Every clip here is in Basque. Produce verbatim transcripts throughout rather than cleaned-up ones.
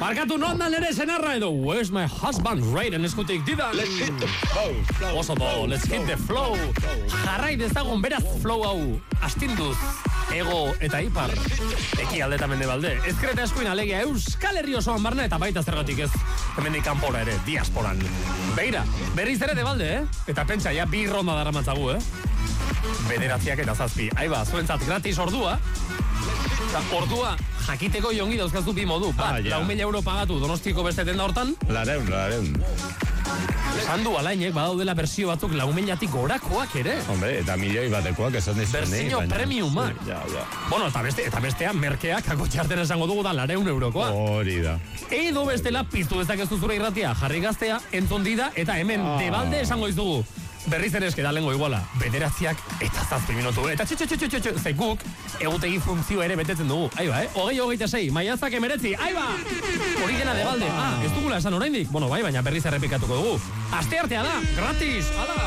Barkatu non da nere senarra edo Where's my husband Raiden eskutik didan. Let's hit the flow. Oso do, let's hit the flow. Jarrai dezagun beraz flow hau. Astinduz, ego eta ipar. Eki aldeta mendebalde. Ezkreta eskuin alegia Euskal Herri osoan barna eta baita zergatik ez. Hemendik kanpora ere, diasporan. Beira, berriz ere debalde, eh? Eta pentsa, ja bi ronda daramatzagu, eh? Bederatziak eta zazpi. Aiba, zuentzat gratis ordua. Eta ordua jakiteko jongi dauzkazu bi modu. Bat, ah, ja. lau mila euro pagatu Donostiako beste tenda hortan. Lareun, lareun. Sandu alainek badaudela bersio batzuk lau milatik gorakoak ere. Hombre, eta milioi batekoak esan dizuen. Bersio baina... premiumak. Ja, ja. Bueno, eta, beste, eta bestea merkeak akotxarten esango dugu da lareun eurokoa. Hori da. Edo bestela piztu dezakezu zure irratia, jarri gaztea, entzondida, eta hemen ah. debalde esango izugu. Berriz ere eskeda lengo iguala, bederatziak eta zazpi minutu. Eta txutxutxutxutxu, zeguk, egutegi funtzio ere betetzen dugu. Aiba, eh? Hogei, hogeita sei, maiatzak emeretzi, aiba! Hori dena debalde, ah, ez dugula esan oraindik. Bueno, bai, baina berriz errepikatuko dugu. Aste artea da, gratis, ala!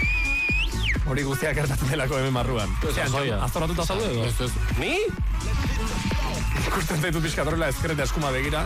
Hori guztiak gertatzen delako hemen marruan. Aztoratuta zaude edo? Ez, ez. Ni? Ikusten zaitut bizkatorrela ezkerreta eskuma begira.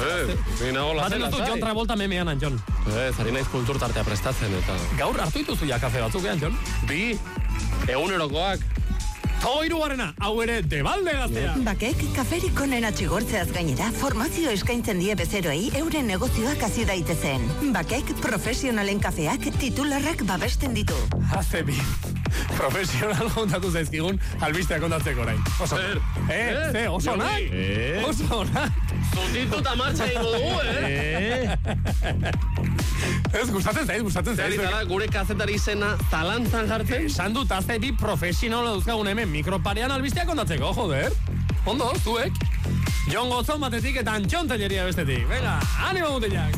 Baten dut Jon Travolta memean, Anjon. Ez, ari naiz kultur tartea prestatzen eta... Gaur hartu dituzu ja kafe batzuk, Anjon? Bi, egunerokoak. Toho irugarrena, hau ere debalde gaztea. Bakek, kaferik onena txigortzeaz gainera, formazio eskaintzen die bezeroei euren negozioak hasi daitezen. Bakek, profesionalen kafeak, titularrak babesten ditu. Haze bi, profesional kontatu zaizkigun, albisteak kontatzeko orain. Oso, eh, ze, oso nahi, oso nahi. Zutituta martxa ingo dugu, eh? Ez, gustatzen zaiz, gustatzen zaiz. Zeritara, gure kazetari izena talantzan jartzen? Esan dut, azte bi profesionala duzkagun hemen mikroparean albisteak kontatzeko, joder. Ondo, zuek. Jon Gozon batetik eta Antxon Telleria bestetik. Venga, animo mutilak.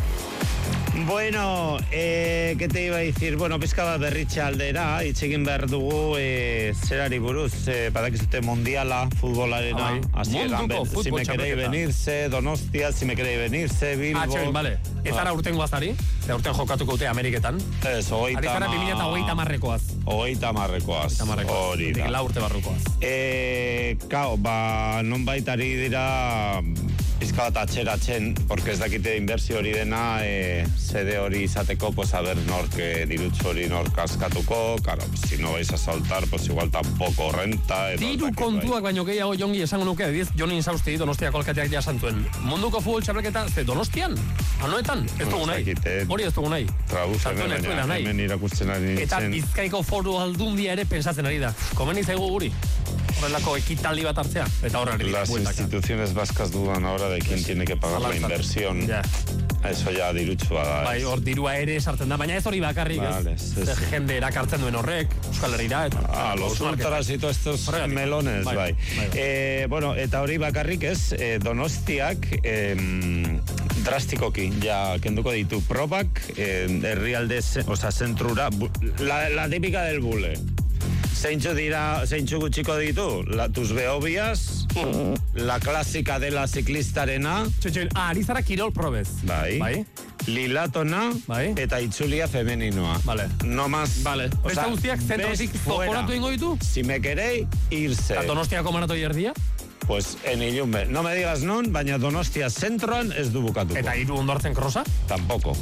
Bueno, eh, ¿qué te iba a decir? Bueno, pizka bat berritxe aldera, itxegin behar dugu eh, zerari buruz, eh, badakizute mundiala, futbolarena, así munduko futbol si me queréis venirse, Donostia, si me queréis venirse, Bilbo... Ah, txoin, vale. Ez zara urten guaztari? Eta urten jokatuko dute Ameriketan? Ez, hogeita ma... Ari zara bi mila eta hogeita marrekoaz. Hogeita marrekoaz, hori da. La urte barrukoaz. Eh, kao, ba, non baitari dira... Pizka bat atxeratzen, porque ez dakite inbertsio hori dena, e, sede hori izateko, pues a ver, nork e, dirutxo hori nork askatuko, claro, pues, si no vais a saltar, pues igual tampoco renta. Diru kontuak baino gehiago jongi esango nuke, diez, Joni Insausti, Donostiako alkateak ja santuen. Munduko futbol txapelketa, ze Donostian? Anoetan? Ez dugu nahi. Hori ez dugu nahi. Trabuzen, baina hemen irakusten ari nintzen. Eta Bizkaiko foru aldundia ere pensatzen ari da. Komeni zaigu guri. Horrelako ekitaldi bat hartzea. Eta horrari. Las instituciones vascas dudan ahora de quién tiene que pagar la inversión. Ya. Eso ya dirutxua da. Bai, hor dirua ere sartzen da, baina ez hori bakarrik, vale, ez. Ez, ez. Jende erakartzen duen horrek, Euskal Herrira, eta... Ah, los ultras y todos estos horregatik. Melones, bai. bai. bai, bai. Eh, bueno, eta hori bakarrik ez, eh, Donostiak eh, drastikoki, ja, kenduko ditu probak, eh, herrialde, oza, zentrura, la, la típica del bule. Zeintxo dira, zeintxo gutxiko ditu, la, tus behobias, la clásica de la ciclistarena. Txotxoin, ah, ari zara kirol probez. Bai. Bai. Lilatona, bai. Eta itzulia femeninoa. Vale. No más. Vale. Besta guztiak zentrotik zokoratu ingo ditu? Si me queréis, irse. Eta Donostiako maratoi erdia? Pues en Ilunbe. No me digas non, baina Donostia zentroan ez du bukatuko. Eta hiru ondortzen krosa? Tampoco.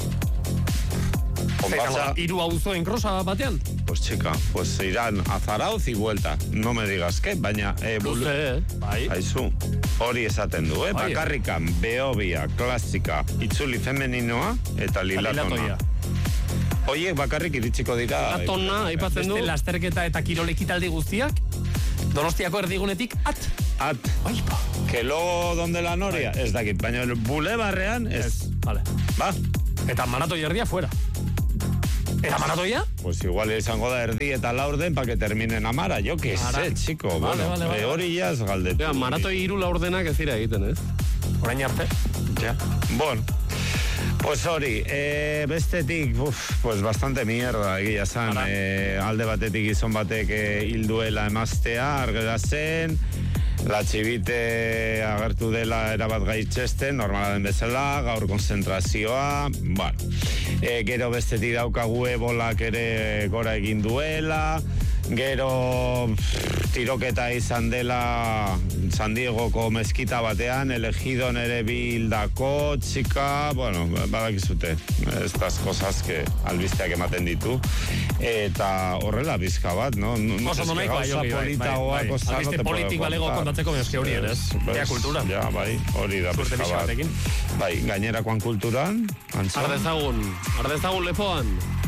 Pasa... ¿Hiru auzoen krosa batean? Pues chica, pues irán a Zarauz y vuelta. No me digas que, baina... Eh, bul... eh, bai. Aizu, hori esaten du, eh? Bai. Bakarrikan, behobia, klasika, itzuli femeninoa eta lilatona. Oiek bakarrik iritsiko dira... Lilatona, aipatzen du. Beste lasterketa eta kirol ekitaldi guztiak, Donostiako erdigunetik, at. At. Aipa. Que luego donde la noria, ez dakit, baina bulebarrean ez. Ez, vale. Ba? Eta maratoi erdia fuera. ¿Eta maratoia? Pues igual izango da erdi eta laurden pa que terminen amara, yo que sé, chico. Vale, bueno, vale, vale. Hori ya ez galdetu. Ja, maratoi hiru laurdenak ez dira egiten, ez? Orain arte. Ja. Bueno, pues hori, eh, bestetik, uf, pues bastante mierda, egia zan. Eh, alde batetik gizon batek eh, hilduela emaztea, argera zen, la txibite agertu dela erabat gaitzesten, normala den bezala, gaur konzentrazioa, bueno, e, gero bestetik daukagu ebolak ere gora egin duela, Gero pff, tiroketa izan dela San Diegoko mezkita batean, Elegidon ere bildako, txika, bueno, badakizute, estas cosas que albisteak ematen ditu, eta horrela bizka bat, no? Oso nonaikoa, Joki, bai, bai, bai. Albiste politik balego kontatzeko meske hori ere, ez? Ja, kultura. Ja, bai, hori da bizka bat. Bai, gainerakoan kulturan, antza. Ardezagun, ardezagun lepoan.